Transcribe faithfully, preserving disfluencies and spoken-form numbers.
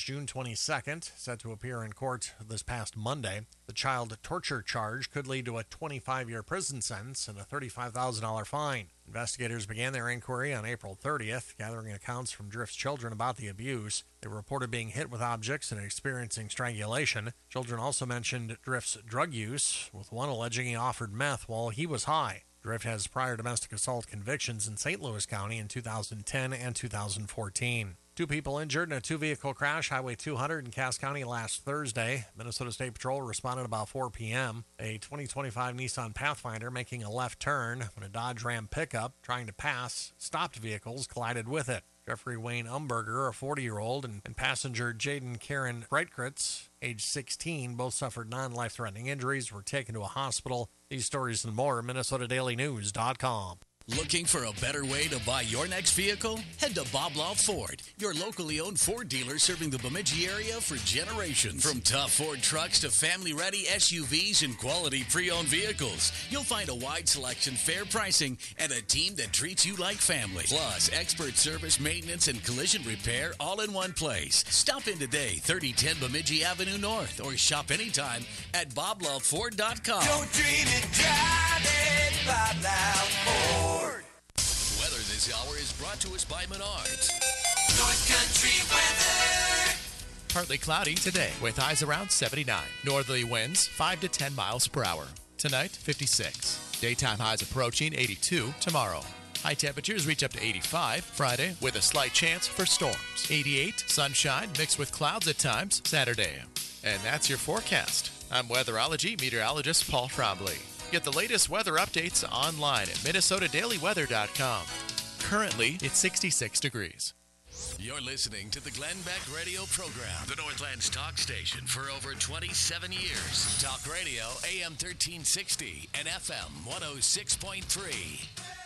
charged June twenty-second, set to appear in court this past Monday. The child torture charge could lead to a twenty-five-year prison sentence and a thirty-five thousand dollars fine. Investigators began their inquiry on April thirtieth, gathering accounts from Drift's children about the abuse. They were reported being hit with objects and experiencing strangulation. Children also mentioned Drift's drug use, with one alleging he offered meth while he was high. Drift has prior domestic assault convictions in Saint Louis County in two thousand ten and two thousand fourteen. Two people injured in a two-vehicle crash, Highway two hundred in Cass County last Thursday. Minnesota State Patrol responded about four p.m. A twenty twenty-five Nissan Pathfinder making a left turn when a Dodge Ram pickup trying to pass stopped vehicles collided with it. Jeffrey Wayne Umberger, a forty-year-old, and, and passenger Jaden Karen Breitkritz, age sixteen, both suffered non-life-threatening injuries, were taken to a hospital. These stories and more at Minnesota Daily News dot com. Looking for a better way to buy your next vehicle? Head to Bob Law Ford, your locally owned Ford dealer serving the Bemidji area for generations. From tough Ford trucks to family-ready S U Vs and quality pre-owned vehicles, you'll find a wide selection, fair pricing, and a team that treats you like family. Plus, expert service, maintenance, and collision repair all in one place. Stop in today, thirty ten Bemidji Avenue North, or shop anytime at Bob Law Ford dot com. Don't dream it, drive it, Bob Law Ford. Weather this hour is brought to us by Menards. North Country weather. Partly cloudy today with highs around seventy-nine. Northerly winds five to ten miles per hour. Tonight, fifty-six. Daytime highs approaching eighty-two tomorrow. High temperatures reach up to eighty-five Friday with a slight chance for storms. eighty-eight, sunshine mixed with clouds at times Saturday. And that's your forecast. I'm weatherology meteorologist Paul Trombley. Get the latest weather updates online at Minnesota Daily Weather dot com. Currently, it's sixty-six degrees. You're listening to the Glenn Beck Radio Program, the Northland's talk station for over twenty-seven years. Talk radio, A M thirteen sixty and F M one oh six point three.